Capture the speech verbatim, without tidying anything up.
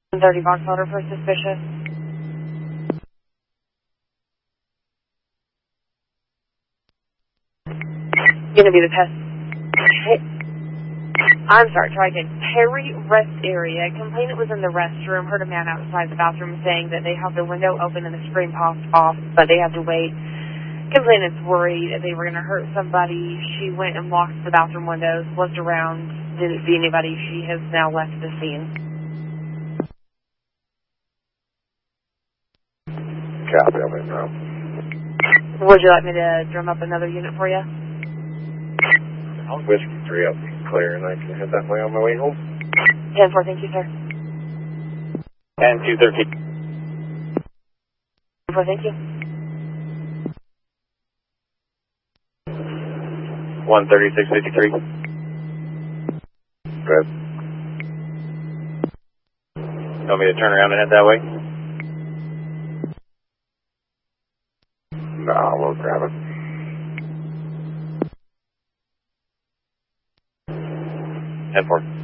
thirty box order for suspicious. Gonna be the pest. I'm sorry, try again. Perry Rest Area. Complainant was in the restroom, heard a man outside the bathroom saying that they have the window open and the screen popped off, but they had to wait. Complainant's worried that they were going to hurt somebody. She went and locked the bathroom windows, looked around, didn't see anybody. She has now left the scene. Copy, I'm in now. Would you like me to drum up another unit for you? Whiskey three up clear, and I can head that way on my way home. ten four, thank you, sir. ten two thirteen. ten four, thank you. one thirty-six fifty-three. Good. You want me to turn around and head that way? No, we'll grab it. ten four.